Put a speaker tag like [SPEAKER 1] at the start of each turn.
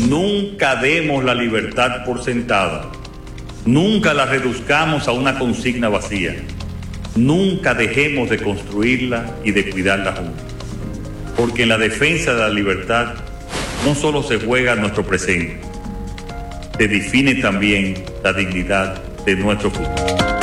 [SPEAKER 1] Nunca demos la libertad por sentada. Nunca la reduzcamos a una consigna vacía. Nunca dejemos de construirla y de cuidarla juntos. Porque en la defensa de la libertad no solo se juega nuestro presente, se define también la dignidad de nuestro futuro.